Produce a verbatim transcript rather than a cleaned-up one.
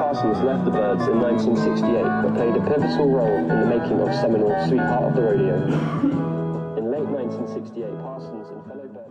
Parsons left the Byrds in nineteen sixty-eight, but played a pivotal role in the making of seminal Sweetheart of the Rodeo. In late nineteen sixty-eight, Parsons and fellow Byrd